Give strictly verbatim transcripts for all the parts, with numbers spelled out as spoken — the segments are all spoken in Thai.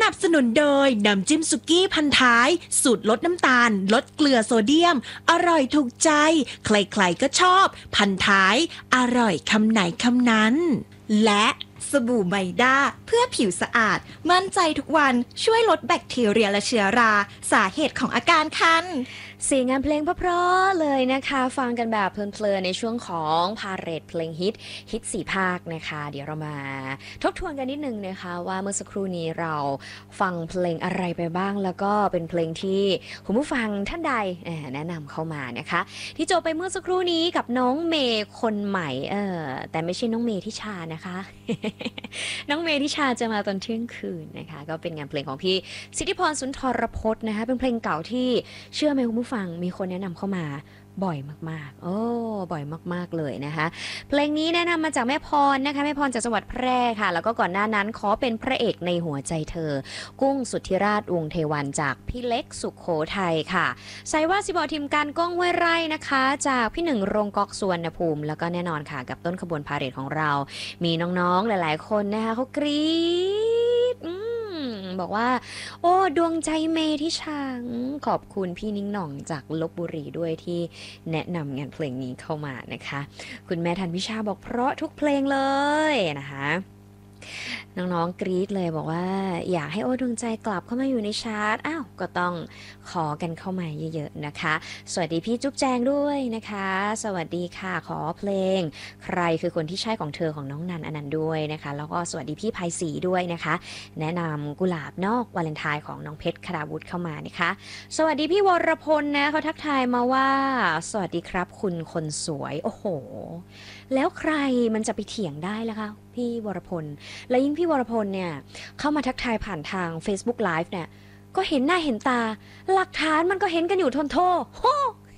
นับสนุนโดยน้ำจิ้มสุกี้พันท้ายสูตรลดน้ำตาลลดเกลือโซเดียมอร่อยถูกใจใครๆก็ชอบพันท้ายอร่อยคำไหนคำนั้นและสบู่ไมด้าเพื่อผิวสะอาดมั่นใจทุกวันช่วยลดแบคทีเรียและเชื้อราสาเหตุของอาการคันเสียงงานเพลงเพราะๆเลยนะคะฟังกันแบบเพลินๆในช่วงของพาเหรดเพลงฮิตฮิตสี่ภาคนะคะเดี๋ยวเรามาทบทวนกันนิดนึงนะคะว่าเมื่อสักครู่นี้เราฟังเพลงอะไรไปบ้างแล้วก็เป็นเพลงที่คุณผู้ฟังท่านใดแนะนำเข้ามานะคะที่จบไปเมื่อสักครู่นี้กับน้องเมย์คนใหม่เออแต่ไม่ใช่น้องเมย์ทิชานะคะ น้องเมย์ทิชาจะมาตอนเที่ยงคืนนะคะก็เป็นงานเพลงของพี่สิทธิพรสุนทรพจน์นะคะเป็นเพลงเก่าที่เชื่อไหมคุณผู้ฟังมีคนแนะนำเข้ามาบ่อยมากๆโอ้บ่อยมากๆเลยนะคะเพลงนี้แนะนำมาจากแม่พรนะคะแม่พรจากจังหวัดแพร่ค่ะแล้วก็ก่อนหน้านั้นขอเป็นพระเอกในหัวใจเธอกุ้งสุทธิราชวงศ์เทวันจากพี่เล็กสุขโขทัยค่ะใส่ว่าสิบอทีมการก้องห้วยไร่นะคะจากพี่หนึ่งโรงกอกสุวรรณภูมิแล้วก็แน่นอนค่ะกับต้นขบวนพาเหรดของเรามีน้องๆหลายๆคนนะคะเขากรี๊ดบอกว่าโอ้ดวงใจเมทิชาขอบคุณพี่นิ้งหน่องจากลพบุรีด้วยที่แนะนำงานเพลงนี้เข้ามานะคะคุณแม่ทันพิชาบอกเพราะทุกเพลงเลยนะคะน้องๆกรี๊ดเลยบอกว่าอยากให้โอ้ดวงใจกลับเข้ามาอยู่ในชาร์ตอ้าวก็ต้องขอกันเข้ามาเยอะๆนะคะสวัสดีพี่จุ๊บแจงด้วยนะคะสวัสดีค่ะขอเพลงใครคือคนที่ใช่ของเธอของน้องนันอนันต์ด้วยนะคะแล้วก็สวัสดีพี่ไพศรีด้วยนะคะแนะนำกุหลาบนอกวาเลนไทน์ของน้องเพชรคราวุธเข้ามานะคะสวัสดีพี่วรพลนะเขาทักทายมาว่าสวัสดีครับคุณคนสวยโอ้โหแล้วใครมันจะไปเถียงได้ล่ะคะพี่วรพลและยิ่งพี่วรพลเนี่ยเข้ามาทักทายผ่านทาง Facebook Live เนี่ยก็เห็นหน้าเห็นตาหลักฐานมันก็เห็นกันอยู่ทนโทโห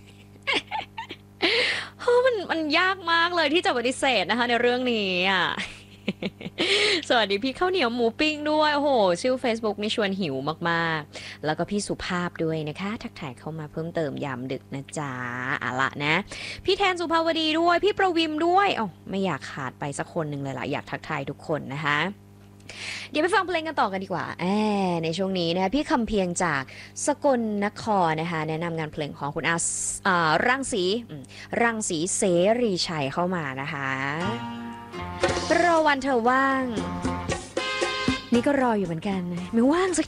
โหมันมันยากมากเลยที่จะปฏิเสธนะคะในเรื่องนี้อ่ะ สวัสดีพี่ข้าวเหนียวหมูปิ้งด้วยโอ้โหชื่อ Facebook นี่ชวนหิวมากๆแล้วก็พี่สุภาพด้วยนะคะทักทายเข้ามาเพิ่มเติมยามดึกนะจ๊ะอะละนะพี่แทนสุภาวดีด้วยพี่ประวิมด้วยอ๋อไม่อยากขาดไปสักคนหนึ่งเลยล่ะอยากทักทายทุกคนนะคะเดี๋ยวไปฟังเพลงกันต่อกันดีกว่าแอในช่วงนี้นะคะพี่คำเพียงจากสกลนครนะคะแนะนำงานเพลงของคุณอารังสีรังสีเสรีชัยเข้ามานะคะรอวันเธอว่างนี่ก็รออยู่เหมือนกันไม่ว่างสัก